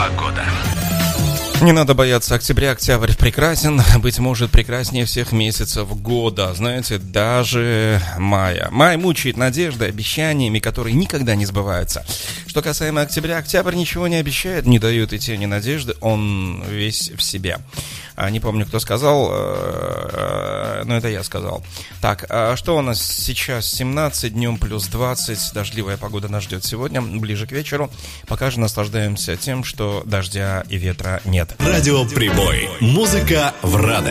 Погода. Не надо бояться октября, октябрь прекрасен, быть может, прекраснее всех месяцев года, знаете, даже мая. Май мучает надеждой, обещаниями, которые никогда не сбываются. Что касаемо октября, октябрь ничего не обещает, не дает и тени надежды, он весь в себе. Не помню, кто сказал, но это я сказал. Так, что у нас сейчас? 17, днем плюс 20, дождливая погода нас ждет сегодня, ближе к вечеру. Пока же наслаждаемся тем, что дождя и ветра нет. Радио Прибой. Музыка в радость.